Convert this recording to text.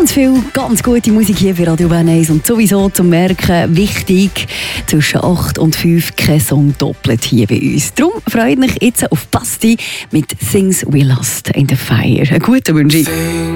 Ganz viel, ganz gute Musik hier bei Radio Bern 1 und sowieso zum Merken, wichtig, zwischen 8 und 5 kein Song doppelt hier bei uns. Darum freut mich jetzt auf Basti mit «Things We Lost in the Fire». Einen guten Wunsch.